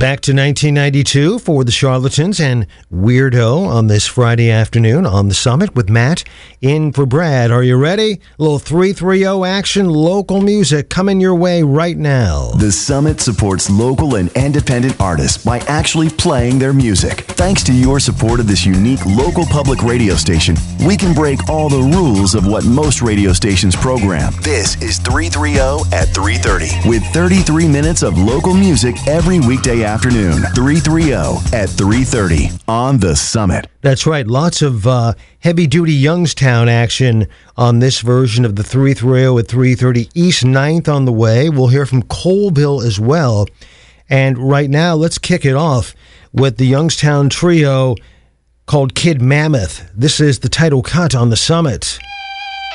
Back to 1992 for the Charlatans and Weirdo on this Friday afternoon on the Summit with Matt in for Brad. Are you ready? A little 330 action, local music coming your way right now. The Summit supports local and independent artists by actually playing their music. Thanks to your support of this unique local public radio station, we can break all the rules of what most radio stations program. This is 330 at 3:30 with 33 minutes of local music every weekday afternoon. 330 at 3:30 on the Summit. That's right. Lots of heavy-duty Youngstown action on this version of the 330 at 3:30. East 9th on the way. We'll hear from Colville as well. And right now, let's kick it off with the Youngstown trio called Kid Mammoth. This is the title cut on the Summit.